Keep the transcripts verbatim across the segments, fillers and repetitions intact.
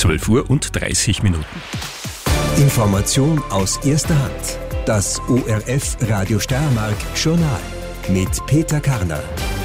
zwölf Uhr und dreißig Minuten. Information aus erster Hand. Das O R F Radio Steiermark Journal mit Peter Karner.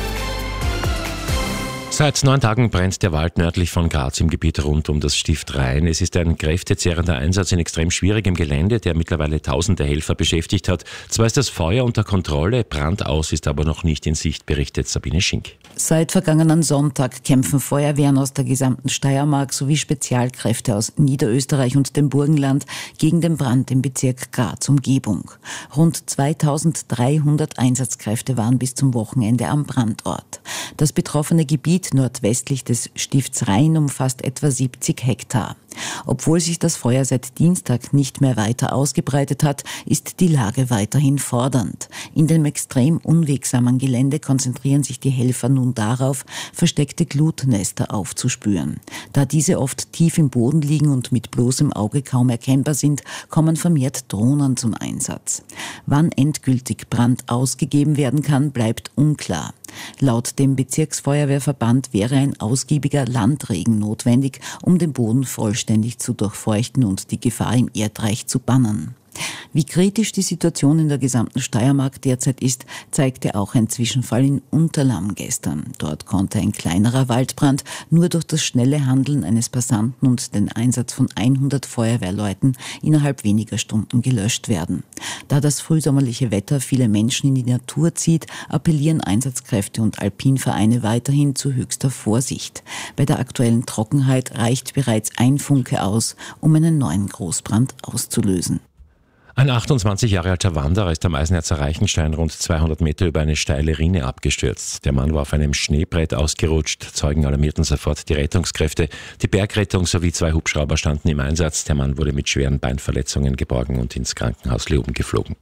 Seit neun Tagen brennt der Wald nördlich von Graz im Gebiet rund um das Stift Rhein. Es ist ein kräftezehrender Einsatz in extrem schwierigem Gelände, der mittlerweile tausende Helfer beschäftigt hat. Zwar ist das Feuer unter Kontrolle, Brand aus ist aber noch nicht in Sicht, berichtet Sabine Schink. Seit vergangenen Sonntag kämpfen Feuerwehren aus der gesamten Steiermark sowie Spezialkräfte aus Niederösterreich und dem Burgenland gegen den Brand im Bezirk Graz-Umgebung. Rund zweitausenddreihundert Einsatzkräfte waren bis zum Wochenende am Brandort. Das betroffene Gebiet nordwestlich des Stifts Rhein umfasst etwa siebzig Hektar. Obwohl sich das Feuer seit Dienstag nicht mehr weiter ausgebreitet hat, ist die Lage weiterhin fordernd. In dem extrem unwegsamen Gelände konzentrieren sich die Helfer nun darauf, versteckte Glutnester aufzuspüren. Da diese oft tief im Boden liegen und mit bloßem Auge kaum erkennbar sind, kommen vermehrt Drohnen zum Einsatz. Wann endgültig Brand ausgegeben werden kann, bleibt unklar. Laut dem Bezirksfeuerwehrverband wäre ein ausgiebiger Landregen notwendig, um den Boden vollständig zu durchfeuchten und die Gefahr im Erdreich zu bannen. Wie kritisch die Situation in der gesamten Steiermark derzeit ist, zeigte auch ein Zwischenfall in Unterlamm gestern. Dort konnte ein kleinerer Waldbrand nur durch das schnelle Handeln eines Passanten und den Einsatz von hundert Feuerwehrleuten innerhalb weniger Stunden gelöscht werden. Da das frühsommerliche Wetter viele Menschen in die Natur zieht, appellieren Einsatzkräfte und Alpinvereine weiterhin zu höchster Vorsicht. Bei der aktuellen Trockenheit reicht bereits ein Funke aus, um einen neuen Großbrand auszulösen. Ein achtundzwanzig Jahre alter Wanderer ist am Eisenerzer Reichenstein rund zweihundert Meter über eine steile Rinne abgestürzt. Der Mann war auf einem Schneebrett ausgerutscht. Zeugen alarmierten sofort die Rettungskräfte. Die Bergrettung sowie zwei Hubschrauber standen im Einsatz. Der Mann wurde mit schweren Beinverletzungen geborgen und ins Krankenhaus Leoben geflogen.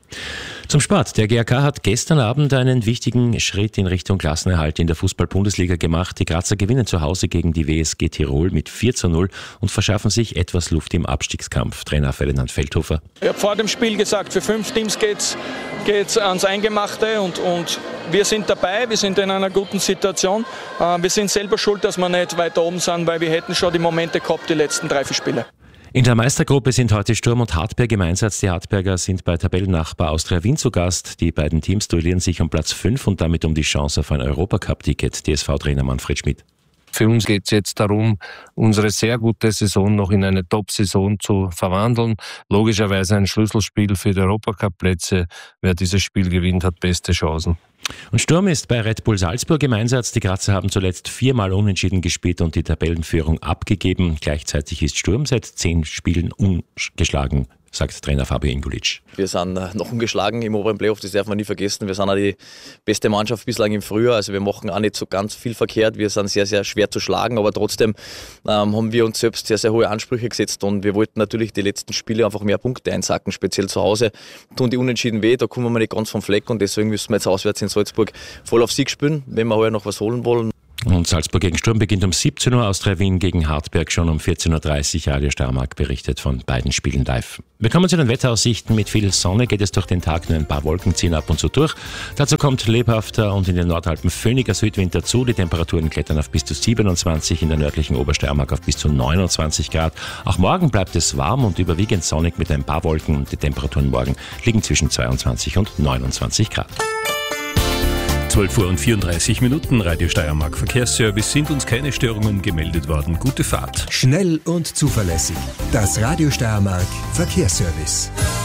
Zum Sport. Der G A K hat gestern Abend einen wichtigen Schritt in Richtung Klassenerhalt in der Fußball-Bundesliga gemacht. Die Grazer gewinnen zu Hause gegen die W S G Tirol mit vier zu null und verschaffen sich etwas Luft im Abstiegskampf. Trainer Ferdinand Feldhofer. Ich habe vor dem Spiel gesagt, für fünf Teams geht's geht's ans Eingemachte und, und wir sind dabei, wir sind in einer guten Situation. Wir sind selber schuld, dass wir nicht weiter oben sind, weil wir hätten schon die Momente gehabt, die letzten drei, vier Spiele. In der Meistergruppe sind heute Sturm und Hartberg im Einsatz. Die Hartberger sind bei Tabellennachbar Austria Wien zu Gast. Die beiden Teams duellieren sich um Platz fünf und damit um die Chance auf ein Europacup-Ticket. D S V-Trainer Manfred Schmidt. Für uns geht es jetzt darum, unsere sehr gute Saison noch in eine Top-Saison zu verwandeln. Logischerweise ein Schlüsselspiel für die Europacup-Plätze. Wer dieses Spiel gewinnt, hat beste Chancen. Und Sturm ist bei Red Bull Salzburg im Einsatz. Die Grazer haben zuletzt viermal unentschieden gespielt und die Tabellenführung abgegeben. Gleichzeitig ist Sturm seit zehn Spielen ungeschlagen, sagt Trainer Fabio Ingulic. Wir sind noch ungeschlagen im oberen Playoff, das darf man nie vergessen. Wir sind auch die beste Mannschaft bislang im Frühjahr, also wir machen auch nicht so ganz viel verkehrt. Wir sind sehr, sehr schwer zu schlagen, aber trotzdem ähm, haben wir uns selbst sehr, sehr hohe Ansprüche gesetzt und wir wollten natürlich die letzten Spiele einfach mehr Punkte einsacken, speziell zu Hause. Tun die Unentschieden weh, da kommen wir nicht ganz vom Fleck und deswegen müssen wir jetzt auswärts in Salzburg voll auf Sieg spielen, wenn wir heuer noch was holen wollen. Und Salzburg gegen Sturm beginnt um siebzehn Uhr, Austria Wien gegen Hartberg schon um vierzehn Uhr dreißig. Radio Steiermark berichtet von beiden Spielen live. Wir kommen zu den Wetteraussichten. Mit viel Sonne geht es durch den Tag, nur ein paar Wolken ziehen ab und zu durch. Dazu kommt lebhafter und in den Nordalpen föhniger Südwind dazu. Die Temperaturen klettern auf bis zu siebenundzwanzig, in der nördlichen Obersteiermark auf bis zu neunundzwanzig Grad. Auch morgen bleibt es warm und überwiegend sonnig mit ein paar Wolken und die Temperaturen morgen liegen zwischen zweiundzwanzig und neunundzwanzig Grad. zwölf Uhr und vierunddreißig Minuten, Radio Steiermark Verkehrsservice, sind uns keine Störungen gemeldet worden. Gute Fahrt. Schnell und zuverlässig. Das Radio Steiermark Verkehrsservice.